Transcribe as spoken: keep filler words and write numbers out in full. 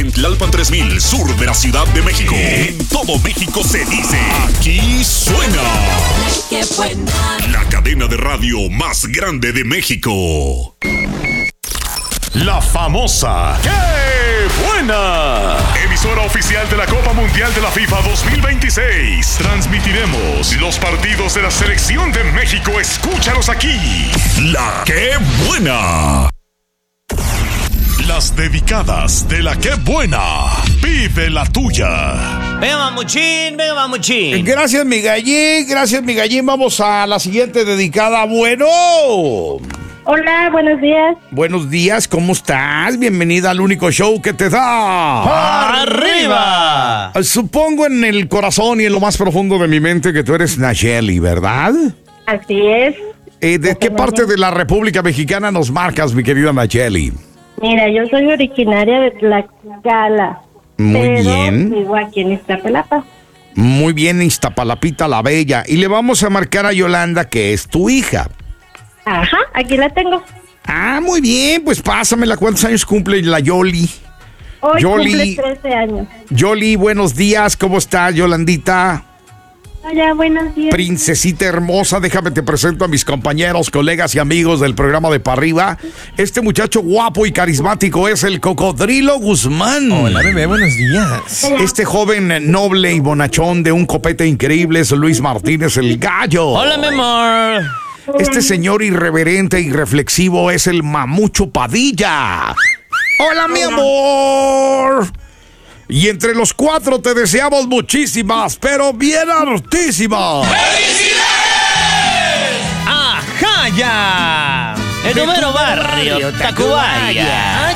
en Tlalpan tres mil, sur de la Ciudad de México. En todo México se dice, aquí suena La Que Buena, la cadena de radio más grande de México. La famosa ¡Qué Buena! Emisora oficial de la Copa Mundial de la FIFA dos mil veintiséis. Transmitiremos los partidos de la selección de México. Escúchalos aquí. La ¡Qué Buena! Las dedicadas de La Qué Buena. Vive la tuya. Venga, mamuchín, venga, mamuchín. Gracias, mi gallín, gracias, mi gallín. Vamos a la siguiente dedicada. Bueno. Hola, buenos días. Buenos días, ¿cómo estás? Bienvenida al único show que te da ¡Arriba! Supongo en el corazón y en lo más profundo de mi mente que tú eres Nayeli, ¿verdad? Así es. Eh, ¿De qué parte de la República Mexicana nos marcas, mi querida Nayeli? Mira, yo soy originaria de Tlaxcala. Muy pero bien. vivo aquí en Iztapalapa. Muy bien, Iztapalapita la Bella. Y le vamos a marcar a Yolanda, que es tu hija. Ajá, aquí la tengo. Ah, muy bien, pues pásamela. ¿Cuántos años cumple la Yoli? Hoy Yoli. cumple trece años. Yoli, buenos días. ¿Cómo estás, Yolandita? Hola, buenos días. Princesita hermosa, déjame te presento a mis compañeros, colegas y amigos del programa de Pa' Arriba. Este muchacho guapo y carismático es el Cocodrilo Guzmán. Hola, bebé, buenos días. Este joven noble y bonachón de un copete increíble es Luis Martínez, el Gallo. Hola, mi amor. Este señor irreverente y reflexivo es el Mamucho Padilla. Hola, mi amor. Y entre los cuatro te deseamos muchísimas, pero bien hartísimas. ¡Felicidades! ¡Ajá, ya! El número barrio, Tacubaya.